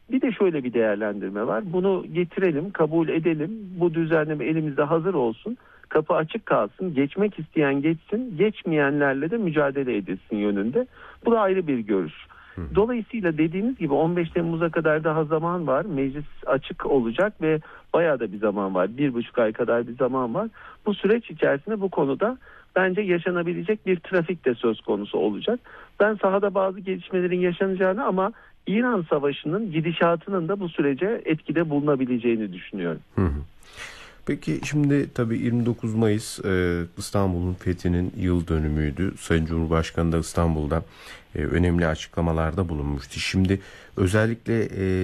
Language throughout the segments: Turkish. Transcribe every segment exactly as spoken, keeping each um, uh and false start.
Bir de şöyle bir değerlendirme var. Bunu getirelim, kabul edelim. Bu düzenleme elimizde hazır olsun. Kapı açık kalsın. Geçmek isteyen geçsin. Geçmeyenlerle de mücadele edilsin yönünde. Bu da ayrı bir görüş. Dolayısıyla dediğiniz gibi on beş Temmuz'a kadar daha zaman var. Meclis açık olacak ve bayağı da bir zaman var. Bir buçuk ay kadar bir zaman var. Bu süreç içerisinde bu konuda bence yaşanabilecek bir trafik de söz konusu olacak. Ben sahada bazı gelişmelerin yaşanacağını ama İran Savaşı'nın gidişatının da bu sürece etkide bulunabileceğini düşünüyorum. Hı hı. Peki şimdi tabii yirmi dokuz Mayıs e, İstanbul'un fethinin yıl dönümüydü. Sayın Cumhurbaşkanı da İstanbul'da e, önemli açıklamalarda bulunmuştu. Şimdi özellikle e,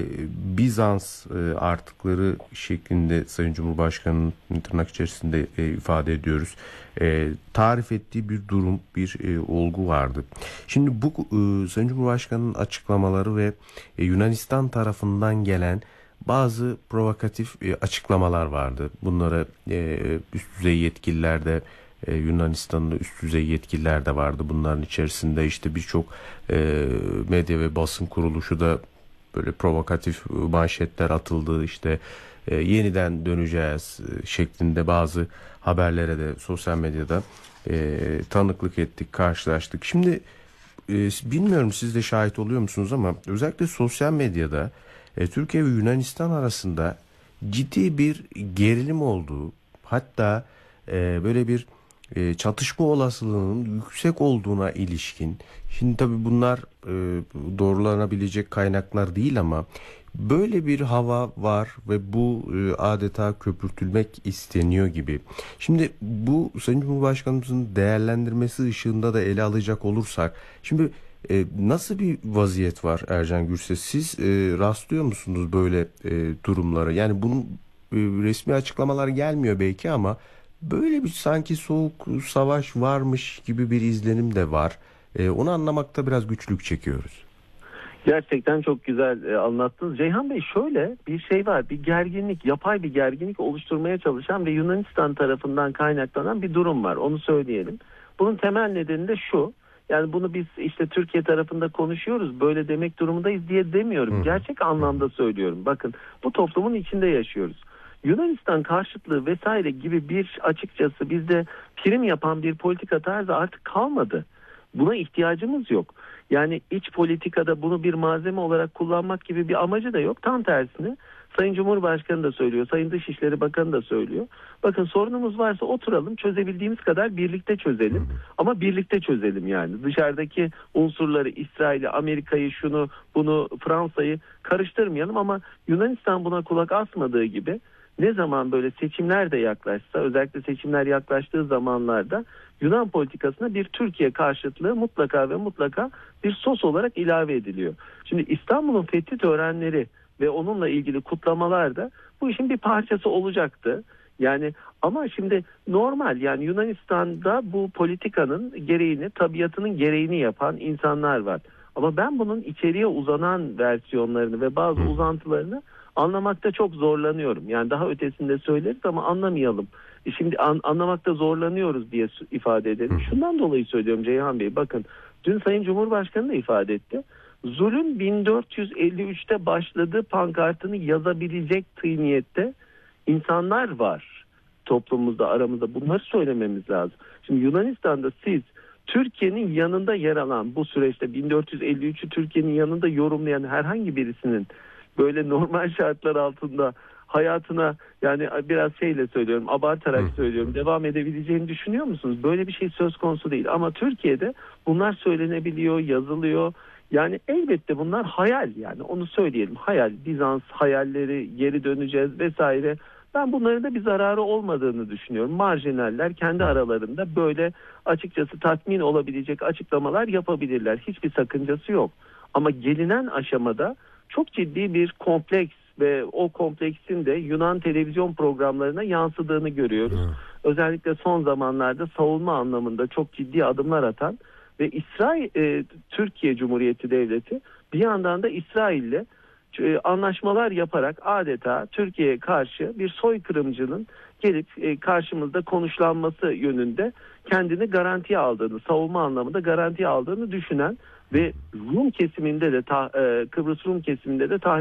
Bizans e, artıkları şeklinde Sayın Cumhurbaşkanı'nın tırnak içerisinde e, ifade ediyoruz. E, tarif ettiği bir durum, bir e, olgu vardı. Şimdi bu e, Sayın Cumhurbaşkanı'nın açıklamaları ve e, Yunanistan tarafından gelen bazı provokatif e, açıklamalar vardı. Bunlara e, üst düzey yetkililer de e, Yunanistan'da üst düzey yetkililer de vardı. Bunların içerisinde işte birçok e, medya ve basın kuruluşu da böyle provokatif manşetler atıldı. İşte e, yeniden döneceğiz e, şeklinde bazı haberlere de sosyal medyada e, tanıklık ettik, karşılaştık. Şimdi e, bilmiyorum siz de şahit oluyor musunuz ama özellikle sosyal medyada E, Türkiye ve Yunanistan arasında ciddi bir gerilim olduğu, hatta e, böyle bir e, çatışma olasılığının yüksek olduğuna ilişkin. Şimdi tabii bunlar e, doğrulanabilecek kaynaklar değil ama böyle bir hava var ve bu e, adeta köpürtülmek isteniyor gibi. Şimdi bu Sayın Cumhurbaşkanımızın değerlendirmesi ışığında da ele alacak olursak, şimdi E, nasıl bir vaziyet var Ercan Gürses? Siz e, rastlıyor musunuz böyle e, durumlara? Yani bunun e, resmi açıklamalar gelmiyor belki ama böyle bir sanki soğuk savaş varmış gibi bir izlenim de var. E, onu anlamakta biraz güçlük çekiyoruz. Gerçekten çok güzel e, anlattınız. Ceyhan Bey, şöyle bir şey var. Bir gerginlik, yapay bir gerginlik oluşturmaya çalışan ve Yunanistan tarafından kaynaklanan bir durum var. Onu söyleyelim. Bunun temel nedeni de şu. Yani bunu biz işte Türkiye tarafında konuşuyoruz, böyle demek durumundayız diye demiyorum. Gerçek anlamda söylüyorum. Bakın, bu toplumun içinde yaşıyoruz. Yunanistan karşıtlığı vesaire gibi bir, açıkçası bizde prim yapan bir politika tarzı artık kalmadı. Buna ihtiyacımız yok. Yani iç politikada bunu bir malzeme olarak kullanmak gibi bir amacı da yok. Tam tersine Sayın Cumhurbaşkanı da söylüyor, Sayın Dışişleri Bakanı da söylüyor. Bakın, sorunumuz varsa oturalım, çözebildiğimiz kadar birlikte çözelim. Ama birlikte çözelim yani. Dışarıdaki unsurları, İsrail'i, Amerika'yı, şunu, bunu, Fransa'yı karıştırmayalım ama Yunanistan buna kulak asmadığı gibi ne zaman böyle seçimler de yaklaşsa, özellikle seçimler yaklaştığı zamanlarda Yunan politikasına bir Türkiye karşıtlığı mutlaka ve mutlaka bir sos olarak ilave ediliyor. Şimdi İstanbul'un fethi törenleri ve onunla ilgili kutlamalar da bu işin bir parçası olacaktı. Yani ama şimdi normal, yani Yunanistan'da bu politikanın gereğini, tabiatının gereğini yapan insanlar var. Ama ben bunun içeriye uzanan versiyonlarını ve bazı uzantılarını anlamakta çok zorlanıyorum. Yani daha ötesinde söyleriz ama anlamayalım. Şimdi an, anlamakta zorlanıyoruz diye ifade edelim. Şundan dolayı söylüyorum Ceyhan Bey. Bakın, dün Sayın Cumhurbaşkanı da ifade etti. Zul'ün bin dört yüz elli üçte başladığı pankartını yazabilecek tıyniyette insanlar var toplumumuzda, aramızda. Bunları söylememiz lazım. Şimdi Yunanistan'da siz Türkiye'nin yanında yer alan, bu süreçte bin dört yüz elli üçü Türkiye'nin yanında yorumlayan herhangi birisinin böyle normal şartlar altında hayatına, yani biraz şeyle söylüyorum, abartarak söylüyorum, devam edebileceğini düşünüyor musunuz? Böyle bir şey söz konusu değil. Ama Türkiye'de bunlar söylenebiliyor, yazılıyor. Yani elbette bunlar hayal, yani onu söyleyelim. Hayal, Bizans hayalleri, geri döneceğiz vesaire. Ben bunların da bir zararı olmadığını düşünüyorum. Marjinaller kendi aralarında böyle açıkçası tatmin olabilecek açıklamalar yapabilirler. Hiçbir sakıncası yok. Ama gelinen aşamada çok ciddi bir kompleks ve o kompleksin de Yunan televizyon programlarına yansıdığını görüyoruz. Hmm. Özellikle son zamanlarda savunma anlamında çok ciddi adımlar atan ve İsrail, e, Türkiye Cumhuriyeti Devleti bir yandan da İsrail'le e, anlaşmalar yaparak adeta Türkiye'ye karşı bir soykırımcının gelip e, karşımızda konuşlanması yönünde kendini garantiye aldığını, savunma anlamında garantiye aldığını düşünen ve Rum kesiminde de ta, e, Kıbrıs Rum kesiminde de tahrik